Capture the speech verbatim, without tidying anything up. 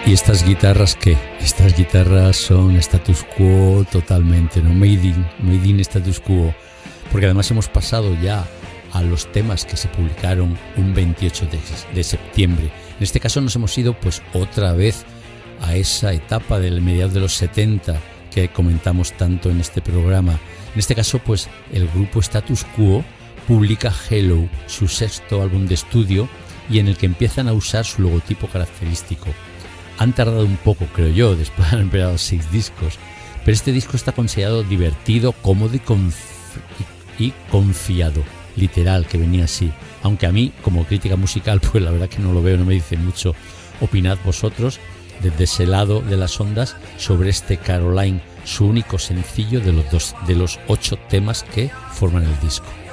¿Y estas guitarras qué? Estas guitarras son status quo totalmente, ¿no? Made in, made in status quo. Porque además hemos pasado ya a los temas que se publicaron un veintiocho de, de septiembre. En este caso nos hemos ido pues otra vez a esa etapa del mediados de los setenta que comentamos tanto en este programa. En este caso pues el grupo Status Quo publica Hello, su sexto álbum de estudio, y en el que empiezan a usar su logotipo característico. Han tardado un poco, creo yo, después han empleado seis discos, pero este disco está considerado divertido, cómodo y, conf- y confiado, literal, que venía así. Aunque a mí, como crítica musical, pues la verdad que no lo veo, no me dice mucho. Opinad vosotros desde ese lado de las ondas sobre este Caroline, su único sencillo de los, dos, de los ocho temas que forman el disco.